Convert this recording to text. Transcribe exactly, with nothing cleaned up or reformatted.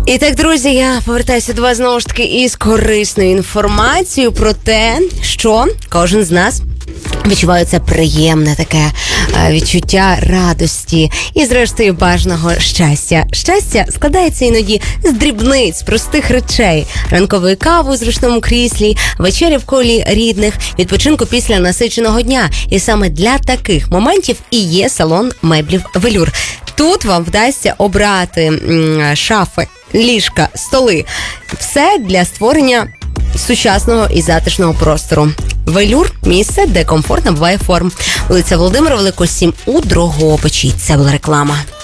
І так, друзі, я повертаюся до вас знову ж таки із корисною інформацією про те, що кожен з нас відчуває це приємне таке відчуття радості і, зрештою, бажаного щастя. Щастя складається іноді з дрібниць, простих речей. Ранкової кави у зручному кріслі, вечері в колі рідних, відпочинку після насиченого дня. І саме для таких моментів і є салон меблів «Велюр». Тут вам вдасться обрати м, шафи, ліжка, столи. Все для створення сучасного і затишного простору. «Велюр» – місце, де комфорт набуває форм. Вулиця Володимира Великого, сім у Дрогобичі. Це була реклама.